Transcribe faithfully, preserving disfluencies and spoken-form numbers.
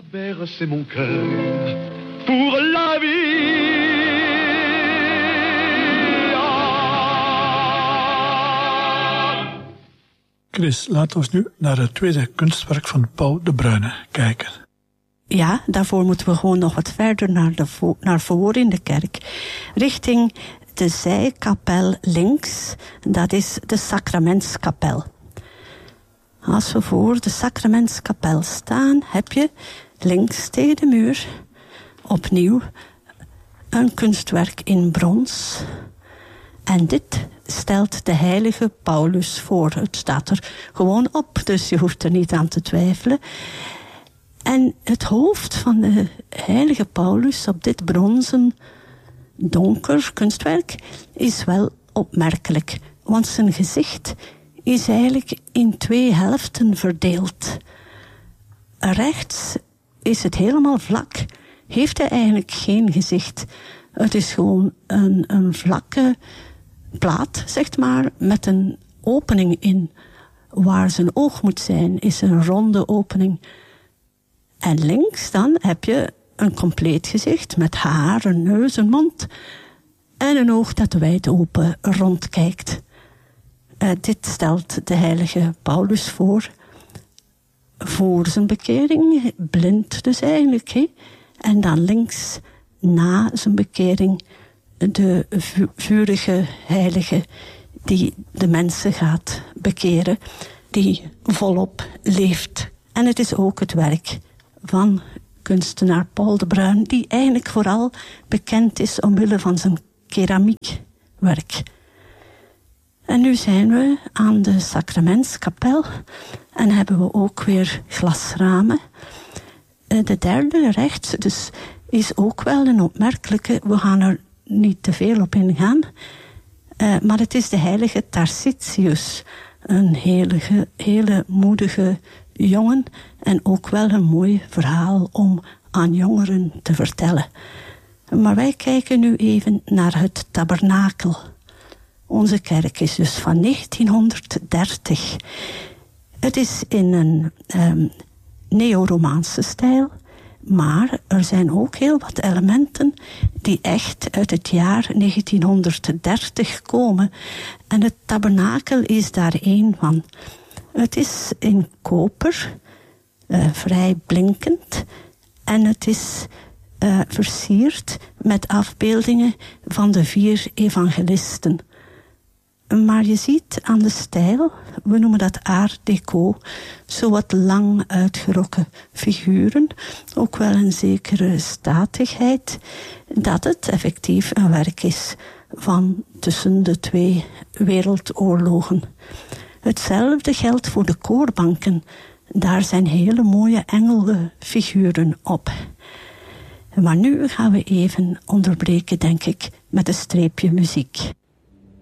Bercez mon cœur pour la vie. Chris, laten we nu naar het tweede kunstwerk van Paul de Bruyne kijken. Ja, daarvoor moeten we gewoon nog wat verder naar, de vo- naar voren in de kerk. Richting de zijkapel links, dat is de sacramentskapel. Als we voor de sacramentskapel staan, heb je links tegen de muur opnieuw een kunstwerk in brons. En dit stelt de heilige Paulus voor. Het staat er gewoon op, dus je hoeft er niet aan te twijfelen. En het hoofd van de heilige Paulus op dit bronzen donker kunstwerk is wel opmerkelijk. Want zijn gezicht is eigenlijk in twee helften verdeeld. Rechts is het helemaal vlak. Heeft hij eigenlijk geen gezicht. Het is gewoon een, een vlakke plaat, zeg maar, met een opening in. Waar zijn oog moet zijn, is een ronde opening. En links dan heb je een compleet gezicht met haar, een neus, een mond en een oog dat wijd open rondkijkt. Uh, dit stelt de heilige Paulus voor. Voor zijn bekering, blind dus eigenlijk. He? En dan links, na zijn bekering, de vu- vurige heilige die de mensen gaat bekeren, die volop leeft. En het is ook het werk van kunstenaar Paul de Bruyne, die eigenlijk vooral bekend is omwille van zijn keramiekwerk. En nu zijn we aan de sacramentskapel en hebben we ook weer glasramen. De derde rechts dus is ook wel een opmerkelijke, we gaan er niet te veel op ingaan, uh, maar het is de heilige Tarsitius, een hele, hele moedige jongen en ook wel een mooi verhaal om aan jongeren te vertellen. Maar wij kijken nu even naar het tabernakel. Onze kerk is dus van negentienhonderddertig. Het is in een um, neo-romaanse stijl, maar er zijn ook heel wat elementen die echt uit het jaar negentienhonderddertig komen. En het tabernakel is daar één van. Het is in koper, uh, vrij blinkend, en het is uh, versierd met afbeeldingen van de vier evangelisten. Maar je ziet aan de stijl, we noemen dat art déco, zo wat lang uitgerokken figuren, ook wel een zekere statigheid, dat het effectief een werk is van tussen de twee wereldoorlogen. Hetzelfde geldt voor de koorbanken. Daar zijn hele mooie engelfiguren op. Maar nu gaan we even onderbreken, denk ik, met een streepje muziek.